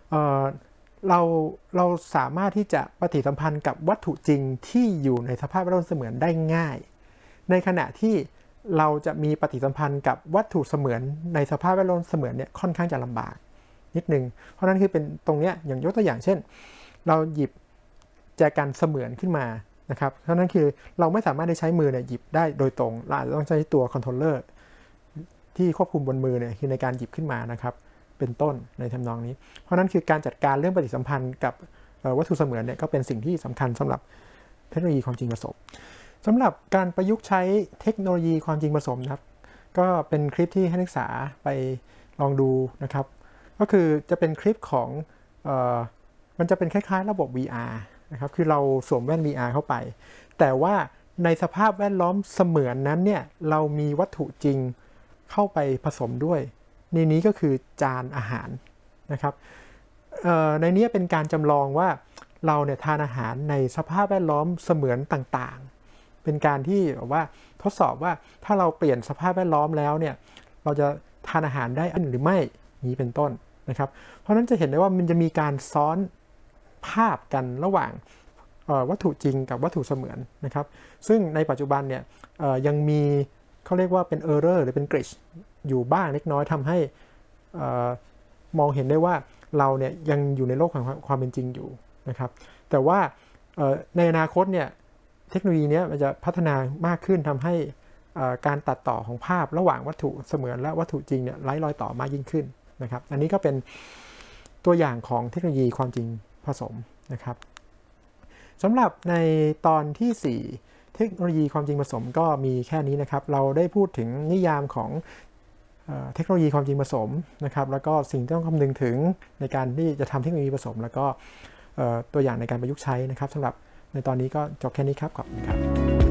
เอ่อเราเราสามารถที่จะปฏิสัมพันธ์กับวัตถุจริงที่อยู่ในสภาพแวดล้อมเสมือนได้ง่ายในขณะที่เราจะมีปฏิสัมพันธ์กับวัตถุเสมือนในสภาพแวดล้อมเสมือนเนี่ยค่อนข้างจะลำบากนิดนึงเพราะนั้นคือเป็นตรงเนี้ยอย่างยกตัวอย่างเช่นเราหยิบแจกันเสมือนขึ้นมานะครับเพราะนั้นคือเราไม่สามารถได้ใช้มือเนี่ยหยิบได้โดยตรงเราอาจจะต้องใช้ตัวคอนโทรลเลอร์ที่ควบคุมบนมือเนี่ยคือในการหยิบขึ้นมานะครับเป็นต้นในทำนองนี้เพราะนั้นคือการจัดการเรื่องปฏิสัมพันธ์กับวัตถุเสมือนเนี่ยก็เป็นสิ่งที่สำคัญสำหรับเทคโนโลยีความจริงผสมสำหรับการประยุกต์ใช้เทคโนโลยีความจริงผสมนะครับก็เป็นคลิปที่ให้นักศึกษาไปลองดูนะครับก็คือจะเป็นคลิปของมันจะเป็นคล้ายๆระบบ VR นะครับคือเราสวมแว่น VR เข้าไปแต่ว่าในสภาพแวดล้อมเสมือนนั้นเนี่ยเรามีวัตถุจริงเข้าไปผสมด้วยในนี้ก็คือจานอาหารนะครับในนี้เป็นการจำลองว่าเราเนี่ยทานอาหารในสภาพแวดล้อมเสมือนต่างๆเป็นการที่แบบว่าทดสอบว่าถ้าเราเปลี่ยนสภาพแวดล้อมแล้วเนี่ยเราจะทานอาหารได้หรือไม่นี้เป็นต้นนะครับเพราะนั้นจะเห็นได้ว่ามันจะมีการซ้อนภาพกันระหว่างวัตถุจริงกับวัตถุเสมือนนะครับซึ่งในปัจจุบันเนี่ยยังมีเขาเรียกว่าเป็น error หรือเป็น glitch อยู่บ้างเล็กน้อยทำให้มองเห็นได้ว่าเราเนี่ยยังอยู่ในโลกของความเป็นจริงอยู่นะครับแต่ว่าในอนาคตเนี่ยเทคโนโลยีนี้มันจะพัฒนามากขึ้นทำให้การตัดต่อของภาพระหว่างวัตถุเสมือนและวัตถุจริงเนี่ยไร้รอยต่อมากยิ่งขึ้นนะครับอันนี้ก็เป็นตัวอย่างของเทคโนโลยีความจริงผสมนะครับสำหรับในตอนที่4เทคโนโลยีความจริงผสมก็มีแค่นี้นะครับเราได้พูดถึงนิยามของเทคโนโลยีความจริงผสมนะครับแล้วก็สิ่งที่ต้องคำนึงถึงในการที่จะทำเทคโนโลยีผสมแล้วก็ตัวอย่างในการประยุกต์ใช้นะครับสำหรับในตอนนี้ก็จบแค่นี้ครับขอบคุณครับ